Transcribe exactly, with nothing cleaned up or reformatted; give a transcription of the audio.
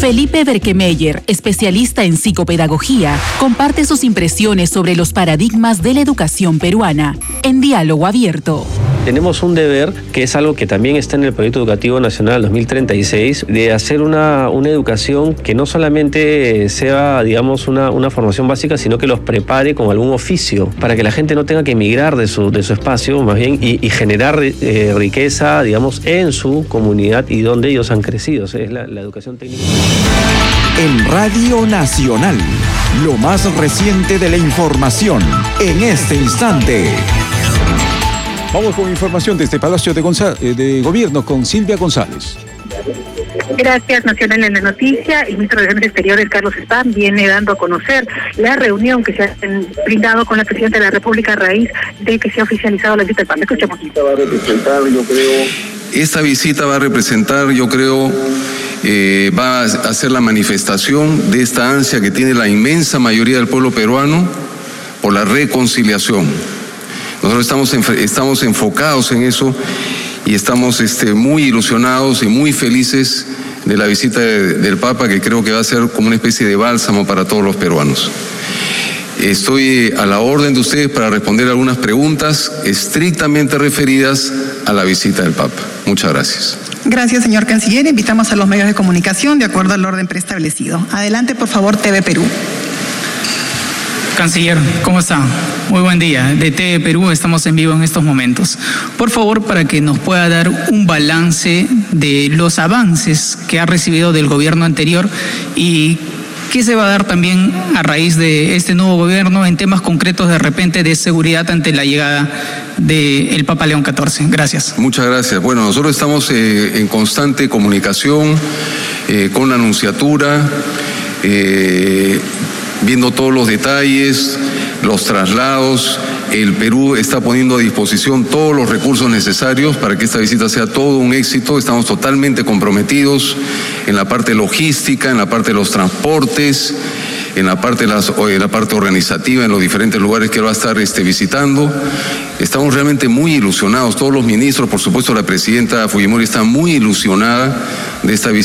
Felipe Berkemeyer, especialista en psicopedagogía, comparte sus impresiones sobre los paradigmas de la educación peruana en Diálogo Abierto. Tenemos un deber, que es algo que también está en el Proyecto Educativo Nacional dos mil treinta y seis, de hacer una, una educación que no solamente sea, digamos, una, una formación básica, sino que los prepare con algún oficio, para que la gente no tenga que emigrar de su, de su espacio, más bien, y, y generar eh, riqueza, digamos, en su comunidad y donde ellos han crecido. O sea, es la, la educación técnica. En Radio Nacional, lo más reciente de la información, en este instante. Vamos con información desde Palacio de, González, de Gobierno con Silvia González. Gracias, Nacional en la noticia. El ministro de Relaciones Exteriores, Carlos Spam, viene dando a conocer la reunión que se ha brindado con la Presidenta de la República a raíz de que se ha oficializado la visita del P A M. Escuchemos. Va a representar, yo creo... Esta visita va a representar, yo creo, eh, va a ser la manifestación de esta ansia que tiene la inmensa mayoría del pueblo peruano por la reconciliación. Nosotros estamos, estamos enfocados en eso y estamos este, muy ilusionados y muy felices de la visita de, del Papa, que creo que va a ser como una especie de bálsamo para todos los peruanos. Estoy a la orden de ustedes para responder algunas preguntas estrictamente referidas a la visita del Papa. Muchas gracias. Gracias, señor canciller. Invitamos a los medios de comunicación de acuerdo al orden preestablecido. Adelante, por favor, T V Perú. Canciller, ¿cómo está? Muy buen día. De T V Perú estamos en vivo en estos momentos. Por favor, para que nos pueda dar un balance de los avances que ha recibido del gobierno anterior y qué se va a dar también a raíz de este nuevo gobierno en temas concretos de repente de seguridad ante la llegada del Papa León catorce. Gracias. Muchas gracias. Bueno, nosotros estamos eh, en constante comunicación eh, con la Nunciatura, eh, viendo todos los detalles, los traslados. El Perú está poniendo a disposición todos los recursos necesarios para que esta visita sea todo un éxito. Estamos totalmente comprometidos en la parte logística, en la parte de los transportes, en la parte, de las, en la parte organizativa, en los diferentes lugares que va a estar este, visitando. Estamos realmente muy ilusionados. Todos los ministros, por supuesto la presidenta Fujimori está muy ilusionada de esta visita.